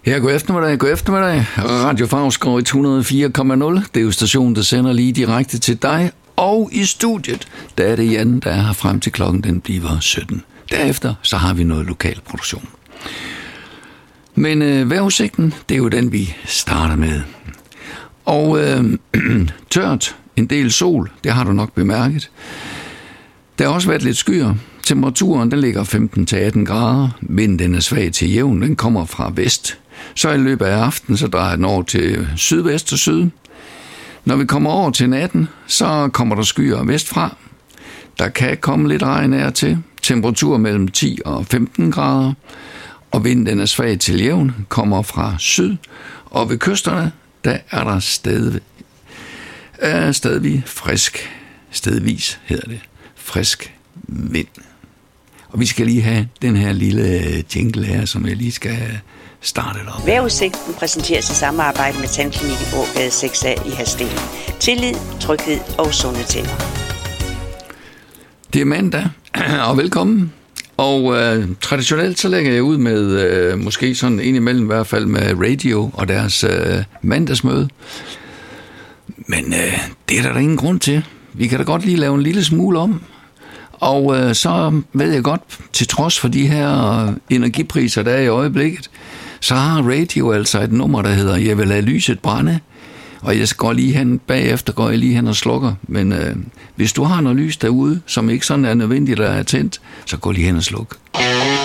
Ja, god eftermiddag. Radio Favrskov 104,0. Det er jo stationen, der sender lige direkte til dig. Og i studiet, der er det Jan, der er her frem til klokken, den bliver 17. Derefter, så har vi noget lokal produktion. Men vejrudsigten, det er jo den, vi starter med. Og tørt, en del sol, det har du nok bemærket. Der har også været lidt skyer. Temperaturen, den ligger 15-18 grader. Vinden, den er svag til jævn, den kommer fra vest. Så i løbet af aftenen, så drejer den over til sydvest og syd. Når vi kommer over til natten, så kommer der skyer vestfra. Der kan komme lidt regn af til. Temperatur mellem 10 og 15 grader. Og vinden, den er svag til jævn, kommer fra syd. Og ved kysterne, der er der stedvis hedder det, frisk vind. Og vi skal lige have den her lille jingle her, som jeg lige skal starte op. Vejrudsigten præsenteres i samarbejde med Tandklinikken Ågade 6A i Hadsten. Tillid, tryghed og sunde tænder. Det er mandag, og velkommen. Og traditionelt så lægger jeg ud med måske sådan indimellem i hvert fald med radio og deres mandagsmøde. Men det er der ingen grund til. Vi kan da godt lige lave en lille smule om. Og så ved jeg godt, til trods for de her energipriser, der er i øjeblikket, så har radio altså et nummer, der hedder Jeg vil lade lyset brænde. Og jeg går lige hen bagefter, går jeg lige hen og slukker. Men hvis du har noget lys derude, som ikke sådan er nødvendigt at er tændt, så gå lige hen og sluk.